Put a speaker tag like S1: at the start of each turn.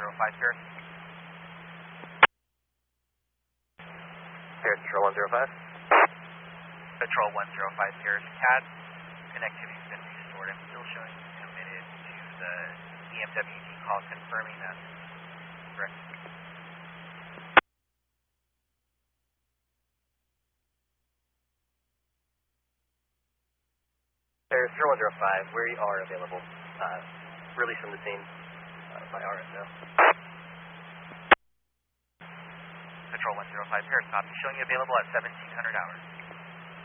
S1: 105 Paris.
S2: Paris Patrol 105.
S1: Patrol 105 Paris, CAD. Connectivity's been restored. I'm still showing committed to the EMWD call, confirming that. Correct.
S2: Paris Patrol 105, we are available. Release from the scene by RSO.
S1: Patrol 105 Paris, copy. Showing you available at 1700 hours.